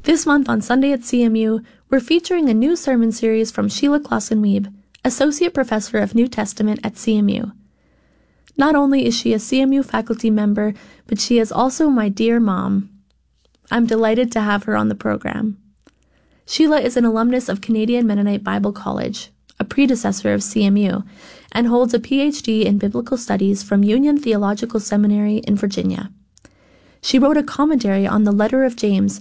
This month on Sunday at CMU, we're featuring a new sermon series from Sheila Clausen-Wiebe, Associate Professor of New Testament at CMU. Not only is she a CMU faculty member, but she is also my dear mom. I'm delighted to have her on the program. Sheila is an alumnus of Canadian Mennonite Bible College, a predecessor of CMU, and holds a PhD in Biblical Studies from Union Theological Seminary in Virginia. She wrote a commentary on the Letter of James